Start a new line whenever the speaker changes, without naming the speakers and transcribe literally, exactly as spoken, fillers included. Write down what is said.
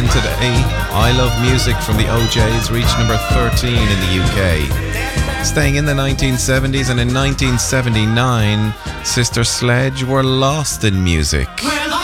in today. I Love Music from the O Js reached number thirteen in the U K. Staying in the nineteen seventies, and in nineteen seventy-nine, Sister Sledge were lost in music.
We're